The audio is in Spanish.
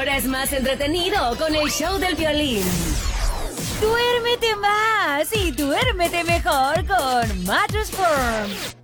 Ahora es más entretenido con el show del violín. Duérmete más y duérmete mejor con Mattress Firm.